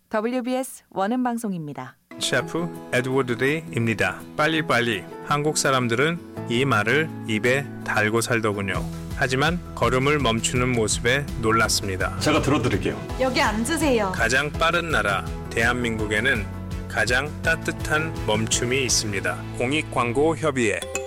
WBS 원음 방송입니다. 셰프 에드워드 레이입니다. 빨리빨리. 한국 사람들은 이 말을 입에 달고 살더군요. 하지만 걸음을 멈추는 모습에 놀랐습니다. 제가 들어드릴게요. 여기 앉으세요. 가장 빠른 나라 대한민국에는 가장 따뜻한 멈춤이 있습니다. 공익광고협의회